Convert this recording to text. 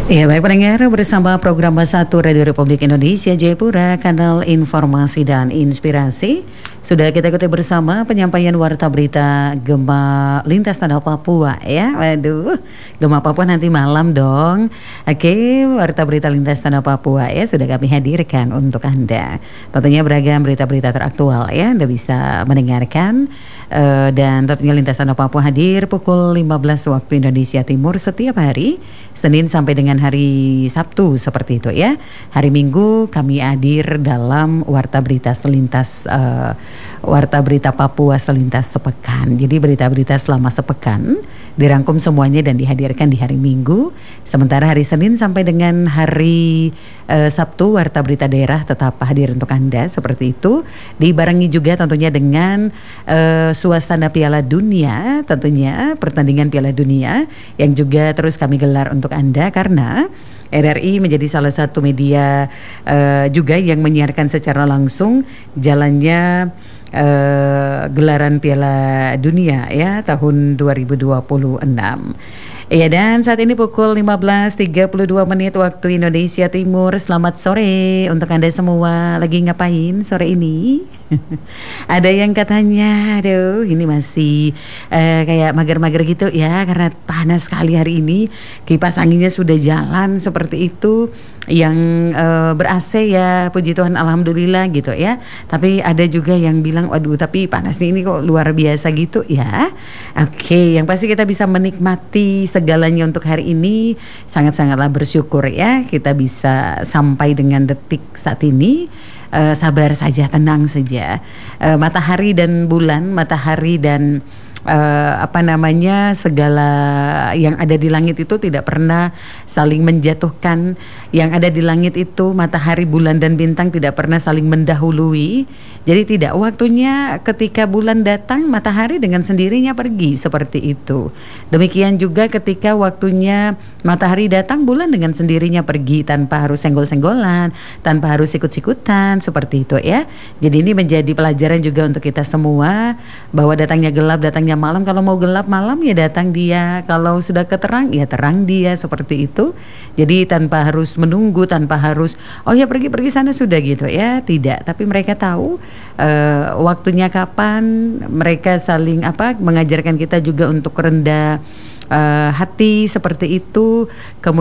Ya, baik pendengar, bersama program Bahasa Satu Radio Republik Indonesia Jayapura, kanal informasi dan inspirasi. Sudah kita ikuti bersama penyampaian warta berita Gema Lintas Tanah Papua ya. Waduh, Gema Papua nanti malam dong. Oke, warta berita Lintas Tanah Papua ya sudah kami hadirkan untuk Anda. Tentunya beragam berita-berita teraktual ya, Anda bisa mendengarkan. Dan tentunya Lintas Tanah Papua hadir pukul 15 waktu Indonesia Timur setiap hari, Senin sampai dengan hari Sabtu seperti itu ya. Hari Minggu kami hadir dalam warta berita selintas warta berita Papua selintas sepekan. Jadi berita-berita selama sepekan dirangkum semuanya dan dihadirkan di hari Minggu. Sementara hari Senin sampai dengan hari Sabtu warta berita daerah tetap hadir untuk Anda seperti itu. Dibarengi juga tentunya dengan suasana Piala Dunia, tentunya pertandingan Piala Dunia yang juga terus kami gelar untuk Anda karena RRI menjadi salah satu media juga yang menyiarkan secara langsung jalannya gelaran Piala Dunia ya tahun 2026. Ya, dan saat ini pukul 15.32 menit waktu Indonesia Timur. Selamat sore untuk Anda semua. Lagi ngapain sore ini? Ada yang katanya, aduh ini masih kayak mager-mager gitu ya, karena panas sekali hari ini. Kipas anginnya sudah jalan seperti itu. Yang ber-AC ya puji Tuhan alhamdulillah gitu ya. Tapi ada juga yang bilang waduh tapi panasnya ini kok luar biasa gitu ya. Oke, yang pasti kita bisa menikmati segalanya untuk hari ini. Sangat-sangatlah bersyukur ya kita bisa sampai dengan detik saat ini. Sabar saja, tenang saja. Matahari dan bulan, matahari dan segala yang ada di langit itu tidak pernah saling menjatuhkan. Yang ada di langit itu matahari, bulan dan bintang tidak pernah saling mendahului. Jadi tidak waktunya ketika bulan datang matahari dengan sendirinya pergi seperti itu. Demikian juga ketika waktunya matahari datang bulan dengan sendirinya pergi tanpa harus senggol-senggolan, tanpa harus sikut-sikutan seperti itu ya. Jadi ini menjadi pelajaran juga untuk kita semua bahwa datangnya gelap, datangnya malam. Kalau mau gelap malam ya datang dia, kalau sudah keterang ya terang dia seperti itu. Jadi tanpa harus menunggu, tanpa harus oh ya pergi sana sudah gitu ya, tidak. Tapi mereka tahu waktunya kapan. Mereka saling mengajarkan kita juga untuk rendah hati seperti itu. Kemudian